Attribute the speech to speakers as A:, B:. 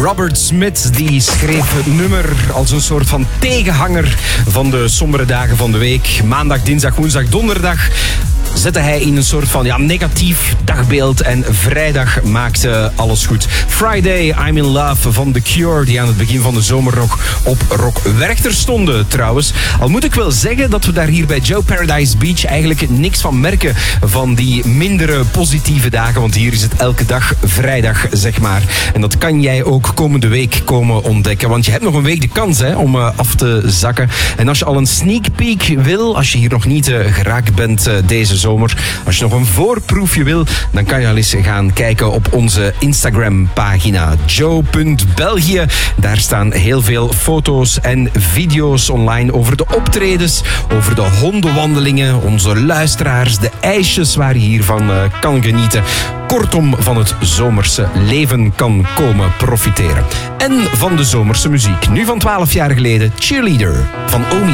A: Robert Smith die schreef het nummer als een soort van tegenhanger van de sombere dagen van de week. Maandag, dinsdag, woensdag, donderdag zette hij in een soort van negatief dagbeeld en vrijdag maakte alles goed. Friday, I'm in Love van The Cure, die aan het begin van de zomer nog op Rock Werchter stonden trouwens. Al moet ik wel zeggen dat we daar hier bij Joe Paradise Beach eigenlijk niks van merken van die mindere positieve dagen, want hier is het elke dag vrijdag, zeg maar. En dat kan jij ook komende week komen ontdekken, want je hebt nog een week de kans om af te zakken. En als je al een sneak peek wil, als je hier nog niet geraakt bent deze zomer, als je nog een voorproefje wil, dan kan je al eens gaan kijken op onze Instagram-pagina joe.belgië. Daar staan heel veel foto's en video's online over de optredens, over de hondenwandelingen, onze luisteraars, de ijsjes waar je hiervan kan genieten. Kortom, van het zomerse leven kan komen profiteren. En van de zomerse muziek. Nu van 12 jaar geleden, Cheerleader van Omi.